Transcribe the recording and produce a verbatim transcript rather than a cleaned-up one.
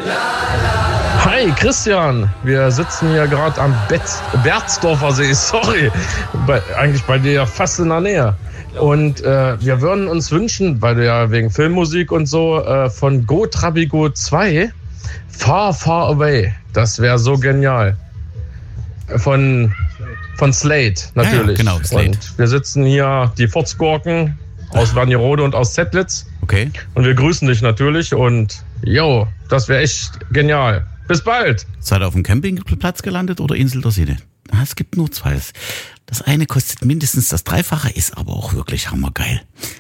Hi Christian, wir sitzen hier gerade am Betz, Berzdorfer See, sorry, bei, eigentlich bei dir fast in der Nähe. Und äh, wir würden uns wünschen, weil du ja wegen Filmmusik und so, äh, von Go Trabigo zwei, Far Far Away, das wäre so genial. Von, von Slade natürlich. Ja, ja, genau, Slade. Und wir sitzen hier, die Furzgurken aus Wernigerode und aus Zettlitz. Okay. Und wir grüßen dich natürlich und jo, das wäre echt genial. Bis bald. Seid ihr auf dem Campingplatz gelandet oder Insel der Sinne? Ah, es gibt nur zwei. Das eine kostet mindestens das Dreifache, ist aber auch wirklich hammergeil.